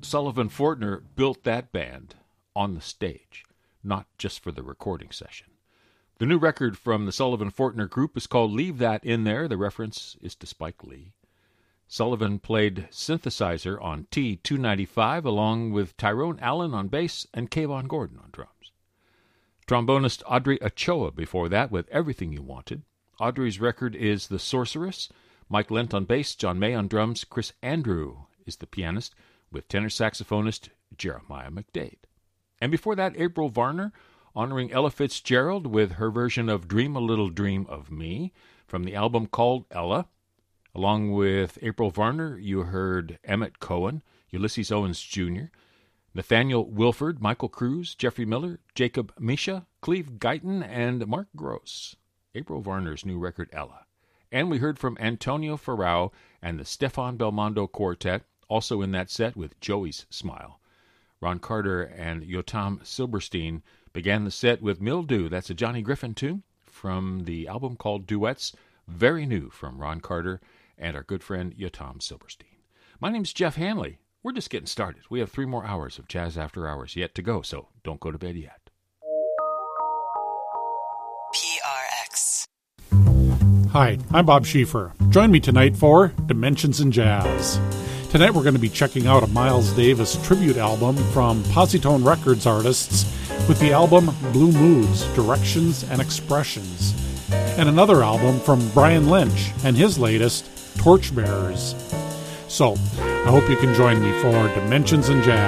Sullivan Fortner built that band on the stage, not just for the recording session. The new record from the Sullivan Fortner Group is called Leave That In There. The reference is to Spike Lee. Sullivan played synthesizer on T-295 along with Tyrone Allen on bass and Kayvon Gordon on drums. Trombonist Audrey Ochoa before that with Everything You Wanted. Audrey's record is The Sorceress. Mike Lent on bass, John May on drums. Chris Andrew is the pianist with tenor saxophonist Jeremiah McDade. And before that, April Varner honoring Ella Fitzgerald with her version of Dream a Little Dream of Me from the album called Ella. Along with April Varner, you heard Emmett Cohen, Ulysses Owens Jr., Nathaniel Wilford, Michael Cruz, Jeffrey Miller, Jacob Misha, Cleve Guyton, and Mark Gross. April Varner's new record, Ella. And we heard from Antonio Ferrao and the Stefan Belmondo Quartet, also in that set with Joey's Smile. Ron Carter and Yotam Silberstein began the set with Mildew. That's a Johnny Griffin tune from the album called Duets, very new from Ron Carter and our good friend Yotam Silberstein. My name's Jeff Hanley. We're just getting started. We have 3 more hours of Jazz After Hours yet to go, so don't go to bed yet. PRX. Hi, I'm Bob Schieffer. Join me tonight for Dimensions in Jazz. Tonight we're going to be checking out a Miles Davis tribute album from Positone Records artists with the album Blue Moods, Directions and Expressions, and another album from Brian Lynch and his latest, Torchbearers. So, I hope you can join me for Dimensions in Jazz.